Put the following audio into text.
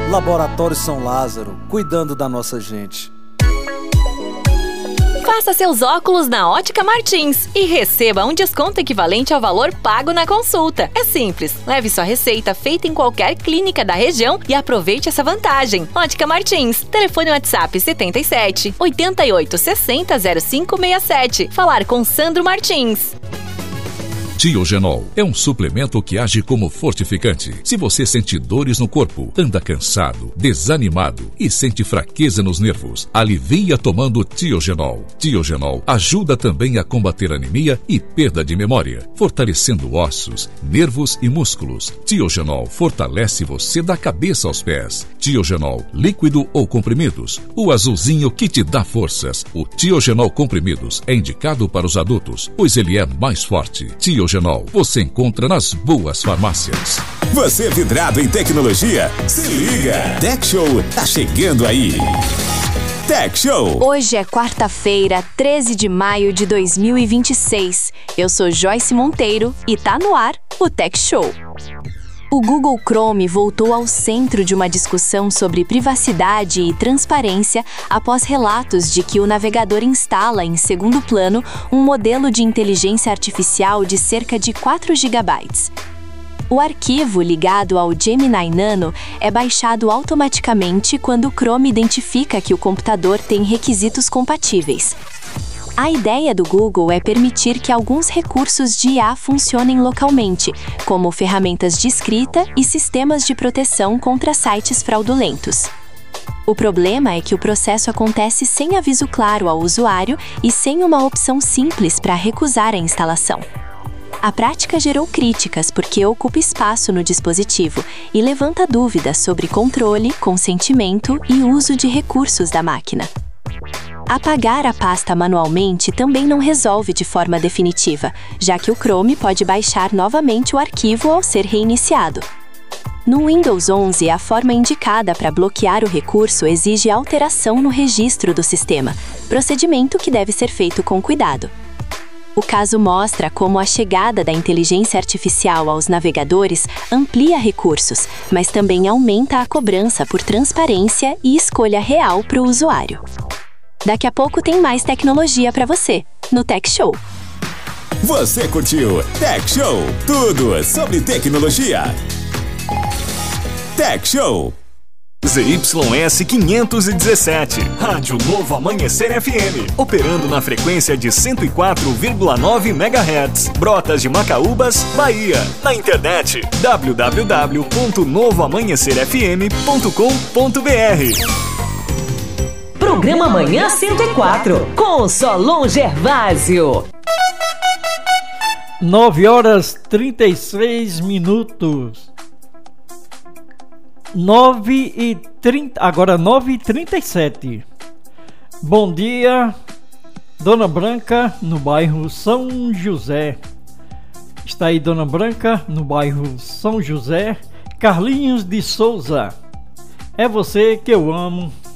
Laboratório São Lázaro, cuidando da nossa gente. Faça seus óculos na Ótica Martins e receba um desconto equivalente ao valor pago na consulta. É simples, leve sua receita feita em qualquer clínica da região e aproveite essa vantagem. Ótica Martins, telefone WhatsApp 77 88 60 0567. Falar com Sandro Martins. Tiogenol é um suplemento que age como fortificante. Se você sente dores no corpo, anda cansado, desanimado e sente fraqueza nos nervos, alivia tomando Tiogenol. Tiogenol ajuda também a combater anemia e perda de memória, fortalecendo ossos, nervos e músculos. Tiogenol fortalece você da cabeça aos pés. Tiogenol, líquido ou comprimidos, o azulzinho que te dá forças. O Tiogenol comprimidos é indicado para os adultos, pois ele é mais forte. Tiogenol você encontra nas boas farmácias. Você vidrado em tecnologia? Se liga! Tech Show tá chegando aí. Tech Show. Hoje é quarta-feira, 13 de maio de 2026. Eu sou Joyce Monteiro e tá no ar o Tech Show. O Google Chrome voltou ao centro de uma discussão sobre privacidade e transparência após relatos de que o navegador instala em segundo plano um modelo de inteligência artificial de cerca de 4 GB. O arquivo ligado ao Gemini Nano é baixado automaticamente quando o Chrome identifica que o computador tem requisitos compatíveis. A ideia do Google é permitir que alguns recursos de IA funcionem localmente, como ferramentas de escrita e sistemas de proteção contra sites fraudulentos. O problema é que o processo acontece sem aviso claro ao usuário e sem uma opção simples para recusar a instalação. A prática gerou críticas porque ocupa espaço no dispositivo e levanta dúvidas sobre controle, consentimento e uso de recursos da máquina. Apagar a pasta manualmente também não resolve de forma definitiva, já que o Chrome pode baixar novamente o arquivo ao ser reiniciado. No Windows 11, a forma indicada para bloquear o recurso exige alteração no registro do sistema, procedimento que deve ser feito com cuidado. O caso mostra como a chegada da inteligência artificial aos navegadores amplia recursos, mas também aumenta a cobrança por transparência e escolha real para o usuário. Daqui a pouco tem mais tecnologia para você, no Tech Show. Você curtiu Tech Show? Tudo sobre tecnologia. Tech Show. ZYS 517, Rádio Novo Amanhecer FM, operando na frequência de 104,9 MHz, Brotas de Macaúbas, Bahia. Na internet, www.novoamanhecerfm.com.br. Programa Manhã 104, com Solon Gervásio. 9h36. 9h30, agora 9h37. Bom dia, Dona Branca, no bairro São José. Está aí Dona Branca, no bairro São José. Carlinhos de Souza. É você que eu amo.